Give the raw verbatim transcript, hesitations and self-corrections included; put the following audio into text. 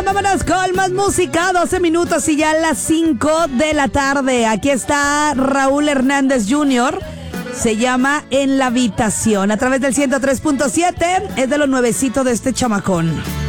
vámonos con más música. doce minutos y ya las cinco de la tarde. Aquí está Raúl Hernández junior Se llama En la Habitación. A través del ciento tres punto siete. Es de lo nuevecito de este chamacón.